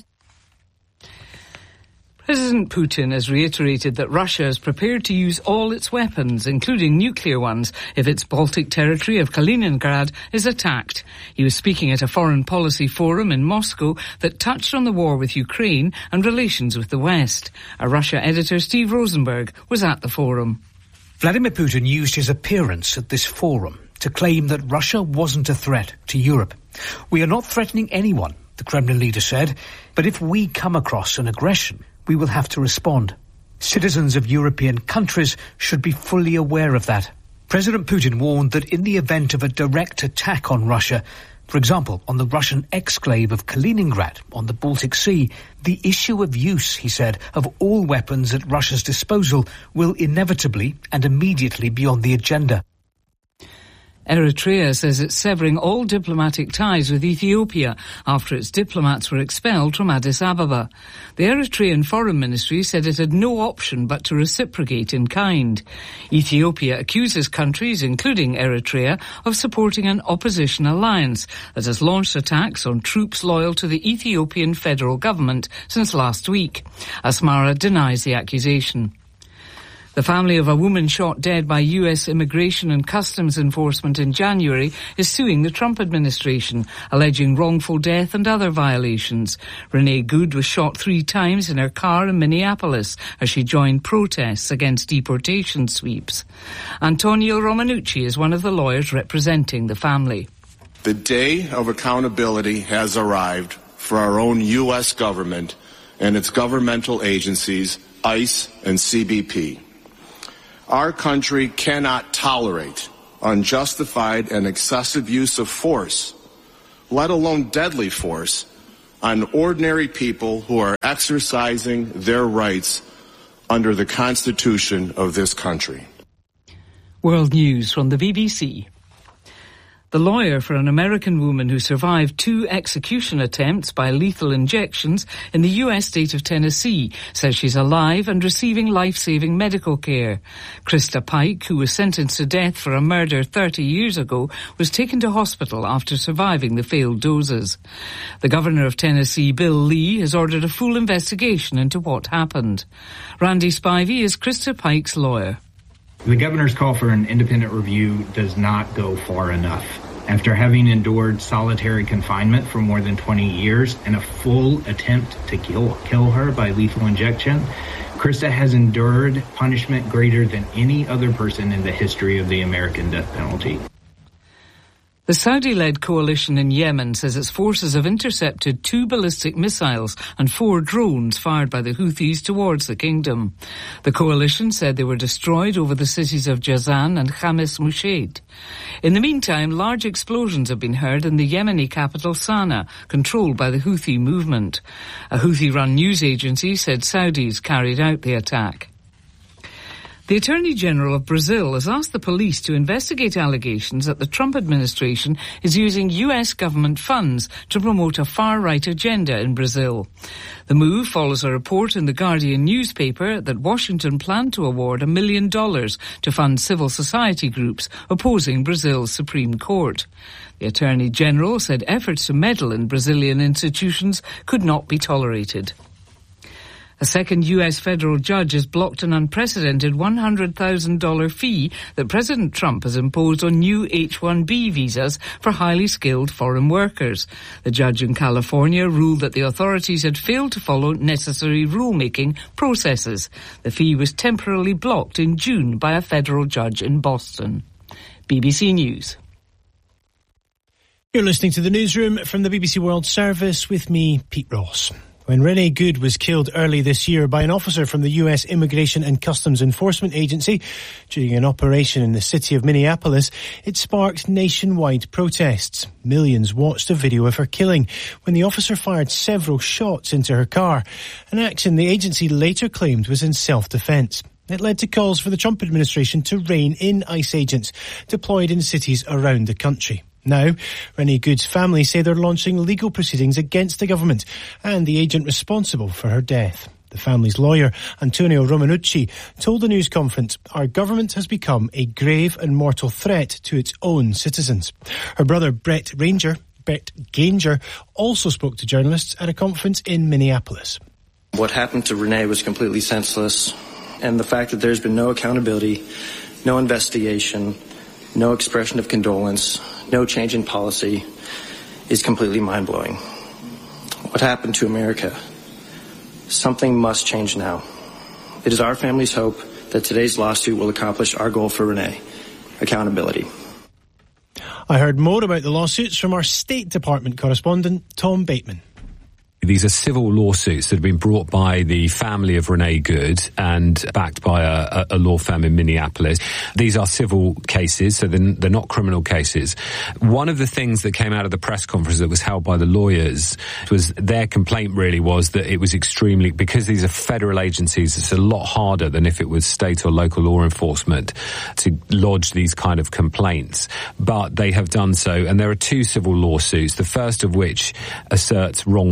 President Putin has reiterated that Russia is prepared to use all its weapons, including nuclear ones, if its Baltic territory of Kaliningrad is attacked. He was speaking at a foreign policy forum in Moscow that touched on the war with Ukraine and relations with the West. Our Russia editor Steve Rosenberg was at the forum. Vladimir Putin used his appearance at this forum to claim that Russia wasn't a threat to Europe. We are not threatening anyone, the Kremlin leader said, but if we come across an aggression, we will have to respond. Citizens of European countries should be fully aware of that. President Putin warned that in the event of a direct attack on Russia, for example, on the Russian exclave of Kaliningrad on the Baltic Sea, the issue of use, he said, of all weapons at Russia's disposal will inevitably and immediately be on the agenda. Eritrea says it's severing all diplomatic ties with Ethiopia after its diplomats were expelled from Addis Ababa. The Eritrean Foreign Ministry said it had no option but to reciprocate in kind. Ethiopia accuses countries, including Eritrea, of supporting an opposition alliance that has launched attacks on troops loyal to the Ethiopian federal government since last week. Asmara denies the accusation. The family of a woman shot dead by U S Immigration and Customs Enforcement in January is suing the Trump administration, alleging wrongful death and other violations. Renee Good was shot three times in her car in Minneapolis as she joined protests against deportation sweeps. Antonio Romanucci is one of the lawyers representing the family. The day of accountability has arrived for our own U S government and its governmental agencies, ICE and C B P. Our country cannot tolerate unjustified and excessive use of force, let alone deadly force, on ordinary people who are exercising their rights under the Constitution of this country. World News from the B B C. The lawyer for an American woman who survived two execution attempts by lethal injections in the U S state of Tennessee says she's alive and receiving life-saving medical care. Krista Pike, who was sentenced to death for a murder thirty years ago, was taken to hospital after surviving the failed doses. The governor of Tennessee, Bill Lee, has ordered a full investigation into what happened. Randy Spivey is Krista Pike's lawyer. The governor's call for an independent review does not go far enough. After having endured solitary confinement for more than twenty years and a full attempt to kill, kill her by lethal injection, Krista has endured punishment greater than any other person in the history of the American death penalty. The Saudi-led coalition in Yemen says its forces have intercepted two ballistic missiles and four drones fired by the Houthis towards the kingdom. The coalition said they were destroyed over the cities of Jazan and Khamis Mushaid. In the meantime, large explosions have been heard in the Yemeni capital Sana'a, controlled by the Houthi movement. A Houthi-run news agency said Saudis carried out the attack. The Attorney General of Brazil has asked the police to investigate allegations that the Trump administration is using U S government funds to promote a far-right agenda in Brazil. The move follows a report in the Guardian newspaper that Washington planned to award a million dollars to fund civil society groups opposing Brazil's Supreme Court. The Attorney General said efforts to meddle in Brazilian institutions could not be tolerated. A second U S federal judge has blocked an unprecedented one hundred thousand dollars fee that President Trump has imposed on new H one B visas for highly skilled foreign workers. The judge in California ruled that the authorities had failed to follow necessary rulemaking processes. The fee was temporarily blocked in June by a federal judge in Boston. B B C News. You're listening to the newsroom from the B B C World Service with me, Pete Ross. When Renee Good was killed early this year by an officer from the U S Immigration and Customs Enforcement Agency during an operation in the city of Minneapolis, it sparked nationwide protests. Millions watched a video of her killing when the officer fired several shots into her car, an action the agency later claimed was in self-defense. It led to calls for the Trump administration to rein in ICE agents deployed in cities around the country. Now, Renee Good's family say they're launching legal proceedings against the government and the agent responsible for her death. The family's lawyer, Antonio Romanucci, told the news conference, "Our government has become a grave and mortal threat to its own citizens." Her brother, Brett Ranger, Brett Ganger, also spoke to journalists at a conference in Minneapolis. What happened to Renee was completely senseless, and the fact that there's been no accountability, no investigation, no expression of condolence, no change in policy is completely mind-blowing. What happened to America? Something must change now. It is our family's hope that today's lawsuit will accomplish our goal for Renee, accountability. I heard more about the lawsuits from our State Department correspondent, Tom Bateman. These are civil lawsuits that have been brought by the family of Renee Good and backed by a, a law firm in Minneapolis. These are civil cases, so they're, they're not criminal cases. One of the things that came out of the press conference that was held by the lawyers was their complaint really was that it was extremely, because these are federal agencies, it's a lot harder than if it was state or local law enforcement to lodge these kind of complaints. But they have done so, and there are two civil lawsuits, the first of which asserts wrongful death.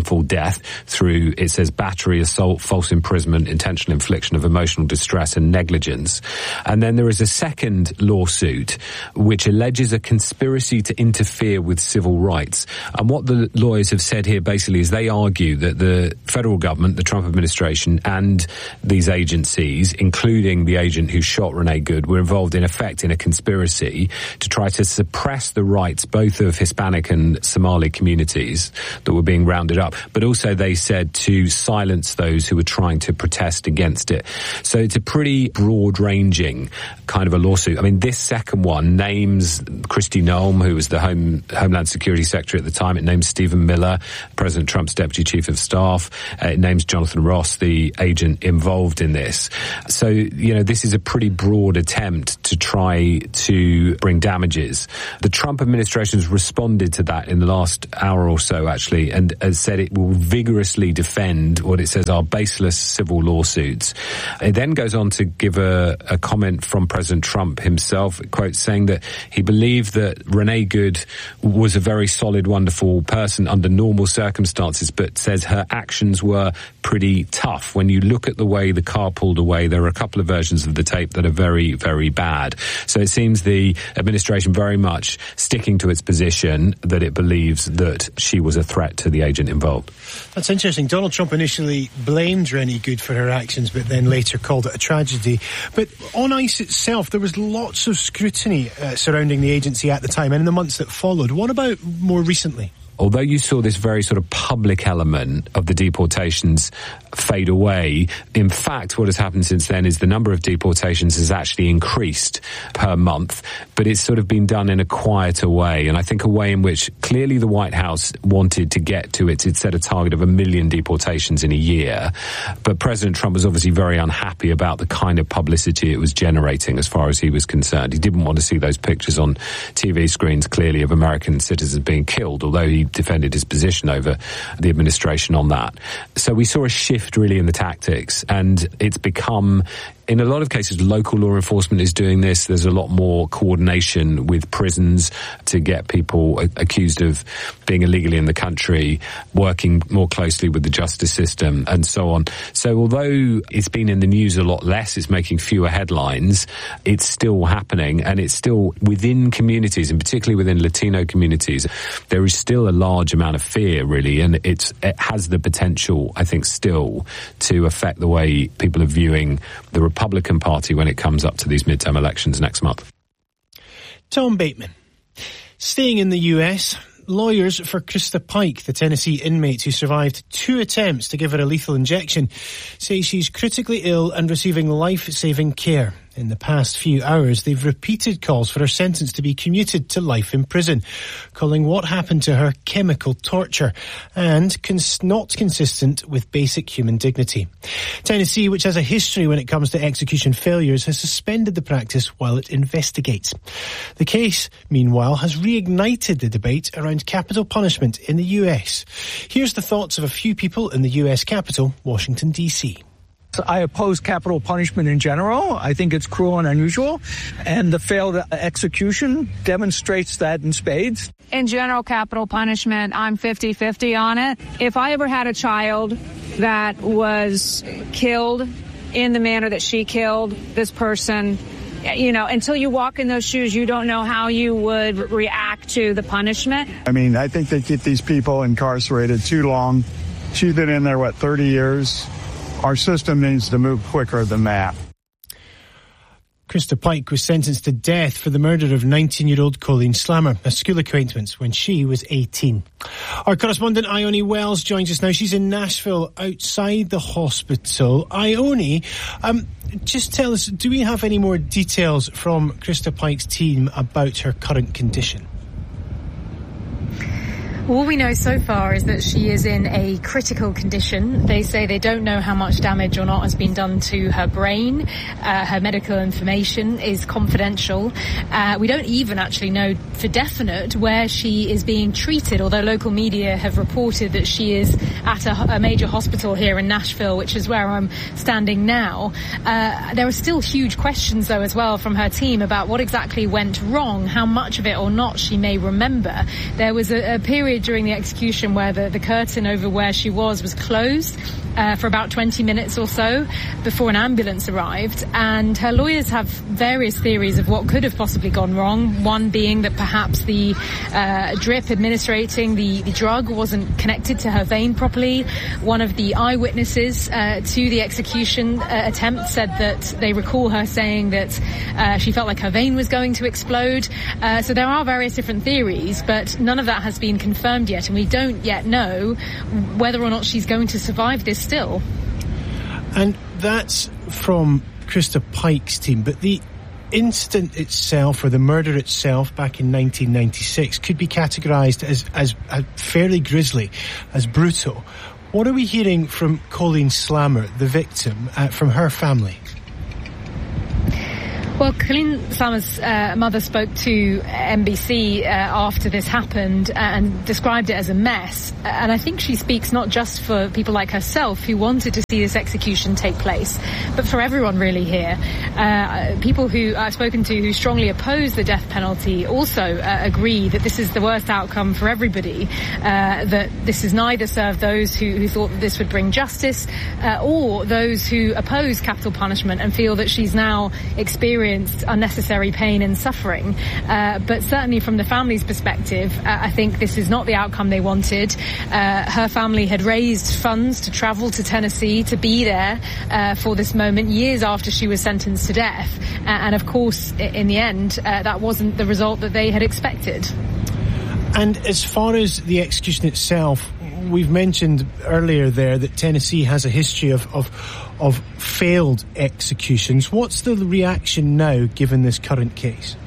death through, it says, battery, assault, false imprisonment, intentional infliction of emotional distress and negligence. And then there is a second lawsuit which alleges a conspiracy to interfere with civil rights. And what the lawyers have said here basically is they argue that the federal government, the Trump administration, and these agencies, including the agent who shot Renee Good, were involved in effect in a conspiracy to try to suppress the rights both of Hispanic and Somali communities that were being rounded up, but also they said to silence those who were trying to protest against it. So it's a pretty broad-ranging kind of a lawsuit. I mean, this second one names Kristi Noem, who was the Home, Homeland Security Secretary at the time. It names Stephen Miller, President Trump's Deputy Chief of Staff. Uh, it names Jonathan Ross, the agent involved in this. So, you know, this is a pretty broad attempt to try to bring damages. The Trump administration has responded to that in the last hour or so, actually, and has said it will vigorously defend what it says are baseless civil lawsuits. It then goes on to give a, a comment from President Trump himself, quote, saying that he believed that Renee Good was a very solid, wonderful person under normal circumstances, but says her actions were pretty tough. When you look at the way the car pulled away, there are a couple of versions of the tape that are very, very bad. So it seems the administration very much sticking to its position that it believes that she was a threat to the agent involved. That's interesting. Donald Trump initially blamed Renee Good for her actions, but then later called it a tragedy. But on ICE itself, there was lots of scrutiny uh, surrounding the agency at the time and in the months that followed. What about more recently? Although you saw this very sort of public element of the deportations fade away, in fact, what has happened since then is the number of deportations has actually increased per month, but it's sort of been done in a quieter way, and I think a way in which clearly the White House wanted to get to it. It set a target of a million deportations in a year, but President Trump was obviously very unhappy about the kind of publicity it was generating as far as he was concerned. He didn't want to see those pictures on T V screens, clearly, of American citizens being killed, although he defended his position over the administration on that. So we saw a shift really in the tactics, and it's become, in a lot of cases, local law enforcement is doing this. There's a lot more coordination with prisons to get people a- accused of being illegally in the country, working more closely with the justice system, and so on. So although it's been in the news a lot less, it's making fewer headlines, it's still happening, and it's still within communities, and particularly within Latino communities, there is still a large amount of fear, really, and it's, it has the potential, I think, still to affect the way people are viewing the Republican Party when it comes up to these midterm elections next month. Tom Bateman. Staying in the U S, lawyers for Krista Pike, the Tennessee inmate who survived two attempts to give her a lethal injection, say she's critically ill and receiving life-saving care. In the past few hours, they've repeated calls for her sentence to be commuted to life in prison, calling what happened to her chemical torture and cons- not consistent with basic human dignity. Tennessee, which has a history when it comes to execution failures, has suspended the practice while it investigates. The case, meanwhile, has reignited the debate around capital punishment in the U S. Here's the thoughts of a few people in the U S capital, Washington, D C. I oppose capital punishment in general. I think it's cruel and unusual, and the failed execution demonstrates that in spades. In general, capital punishment, I'm fifty-fifty on it. If I ever had a child that was killed in the manner that she killed this person, you know, until you walk in those shoes, you don't know how you would react to the punishment. I mean, I think they keep these people incarcerated too long. She's been in there, what, thirty years? Our system needs to move quicker than that. Krista Pike was sentenced to death for the murder of nineteen-year-old Colleen Slammer, a school acquaintance, when she was eighteen. Our correspondent Ione Wells joins us now. She's in Nashville, outside the hospital. Ione, um, just tell us, do we have any more details from Krista Pike's team about her current condition? All we know so far is that she is in a critical condition. They say they don't know how much damage or not has been done to her brain. Uh, her medical information is confidential. Uh, we don't even actually know for definite where she is being treated, although local media have reported that she is at a, a major hospital here in Nashville, which is where I'm standing now. Uh, there are still huge questions, though, as well from her team about what exactly went wrong, how much of it or not she may remember. There was a, a period period during the execution where the, the curtain over where she was was closed uh, for about twenty minutes or so before an ambulance arrived. And her lawyers have various theories of what could have possibly gone wrong. One being that perhaps the uh, drip administrating the, the drug wasn't connected to her vein properly. One of the eyewitnesses uh, to the execution uh, attempt said that they recall her saying that uh, she felt like her vein was going to explode. Uh, so there are various different theories, but none of that has been confirmed yet, and we don't yet know whether or not she's going to survive this still. And that's from Krista Pike's team, but the incident itself, or the murder itself back in nineteen ninety-six, could be categorised as, as, as fairly grisly, as brutal. What are we hearing from Colleen Slammer, the victim, uh, from her family? Well, Colleen Slammer's uh, mother spoke to N B C uh, after this happened and described it as a mess. And I think she speaks not just for people like herself who wanted to see this execution take place, but for everyone really here. Uh, people who I've spoken to who strongly oppose the death penalty also uh, agree that this is the worst outcome for everybody, uh, that this has neither served those who, who thought that this would bring justice uh, or those who oppose capital punishment and feel that she's now experienced unnecessary pain and suffering. Uh, but certainly from the family's perspective, uh, I think this is not the outcome they wanted. Uh, her family had raised funds to travel to Tennessee to be there uh, for this moment years after she was sentenced to death. Uh, and of course, in the end, uh, that wasn't the result that they had expected. And as far as the execution itself, we've mentioned earlier there that Tennessee has a history of, of of failed executions. What's the reaction now, given this current case?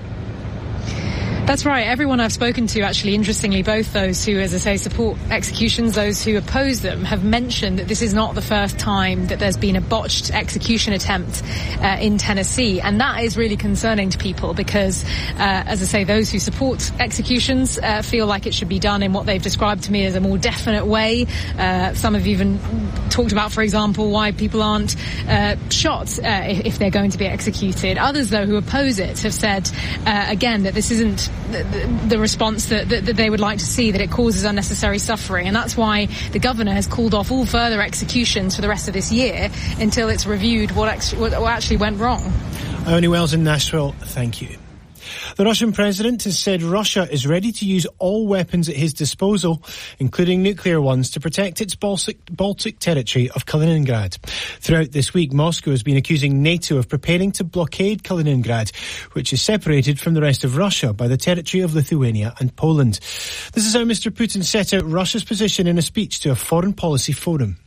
That's right. Everyone I've spoken to, actually, interestingly, both those who, as I say, support executions, those who oppose them, have mentioned that this is not the first time that there's been a botched execution attempt uh, in Tennessee. And that is really concerning to people because, uh, as I say, those who support executions uh, feel like it should be done in what they've described to me as a more definite way. Uh, some have even talked about, for example, why people aren't uh, shot uh, if, if they're going to be executed. Others, though, who oppose it have said, uh, again, that this isn't The, the, the response that, that, that they would like to see, that it causes unnecessary suffering. And that's why the governor has called off all further executions for the rest of this year until it's reviewed what, ex- what actually went wrong. Ione Wells in Nashville, thank you. The Russian president has said Russia is ready to use all weapons at his disposal, including nuclear ones, to protect its Baltic, Baltic territory of Kaliningrad. Throughout this week, Moscow has been accusing NATO of preparing to blockade Kaliningrad, which is separated from the rest of Russia by the territory of Lithuania and Poland. This is how Mister Putin set out Russia's position in a speech to a foreign policy forum.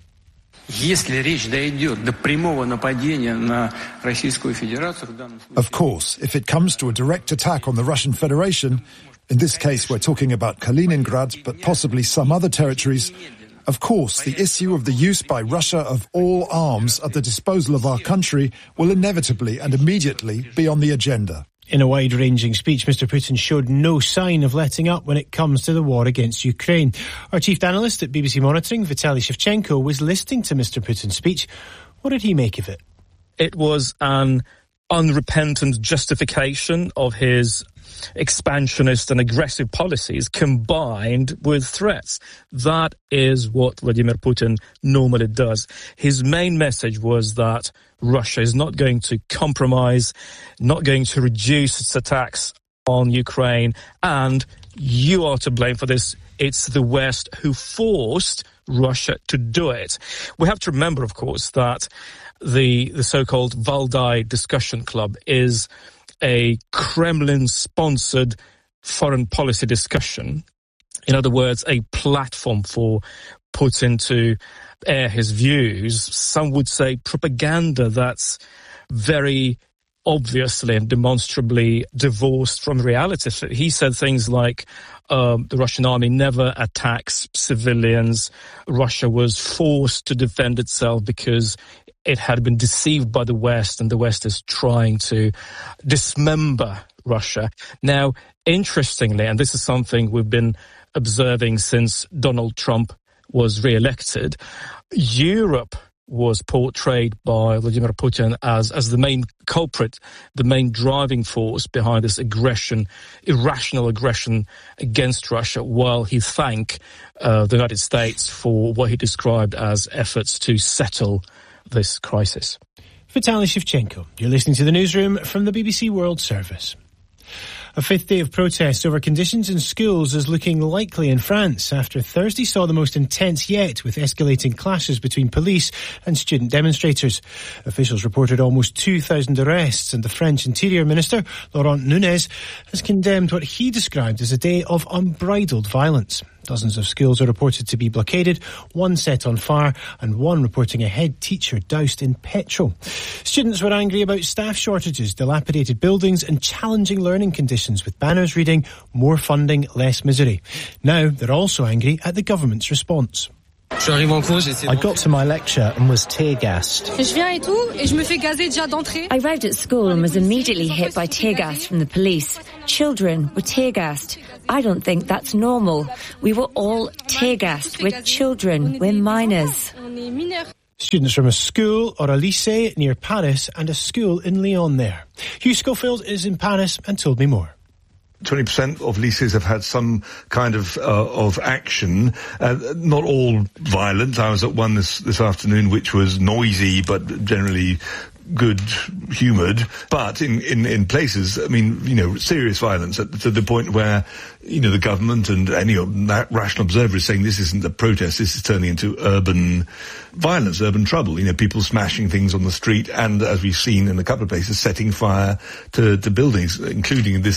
Of course, if it comes to a direct attack on the Russian Federation, in this case we're talking about Kaliningrad, but possibly some other territories, of course the issue of the use by Russia of all arms at the disposal of our country will inevitably and immediately be on the agenda. In a wide-ranging speech, Mister Putin showed no sign of letting up when it comes to the war against Ukraine. Our chief analyst at B B C Monitoring, Vitaly Shevchenko, was listening to Mister Putin's speech. What did he make of it? It was an unrepentant justification of his expansionist and aggressive policies combined with threats. That is what Vladimir Putin normally does. His main message was that Russia is not going to compromise, not going to reduce its attacks on Ukraine, and you are to blame for this. It's the West who forced Russia to do it. We have to remember, of course, that the, the so-called Valdai Discussion Club is a Kremlin-sponsored foreign policy discussion. In other words, a platform for Putin to air his views. Some would say propaganda that's very obviously and demonstrably divorced from reality. He said things like um, the Russian army never attacks civilians. Russia was forced to defend itself because it had been deceived by the West, and the West is trying to dismember Russia. Now, interestingly, and this is something we've been observing since Donald Trump was re-elected, Europe was portrayed by Vladimir Putin as, as the main culprit, the main driving force behind this aggression, irrational aggression against Russia, while he thanked uh, the United States for what he described as efforts to settle this crisis. Vitaly Shevchenko, you're listening to the newsroom from the B B C World Service. A fifth day of protests over conditions in schools is looking likely in France after Thursday saw the most intense yet, with escalating clashes between police and student demonstrators. Officials reported almost two thousand arrests, and the French Interior Minister, Laurent Nunez, has condemned what he described as a day of unbridled violence. Dozens of schools are reported to be blockaded, one set on fire, and one reporting a head teacher doused in petrol. Students were angry about staff shortages, dilapidated buildings, and challenging learning conditions, with banners reading, "More funding, less misery." Now they're also angry at the government's response. I got to my lecture and was tear-gassed. I arrived at school and was immediately hit by tear gas from the police. Children were tear-gassed. I don't think that's normal. We were all tear-gassed. We're children. We're minors. Students from a school or a lycée near Paris and a school in Lyon there. Hugh Schofield is in Paris and told me more. twenty percent of lycées have had some kind of uh, of action, uh, not all violent. I was at one this, this afternoon which was noisy but generally good-humoured, but in, in, in places, I mean, you know, serious violence at, to the point where, you know, the government and any rational observer is saying this isn't a protest, this is turning into urban violence, urban trouble, you know, people smashing things on the street and, as we've seen in a couple of places, setting fire to, to buildings, including this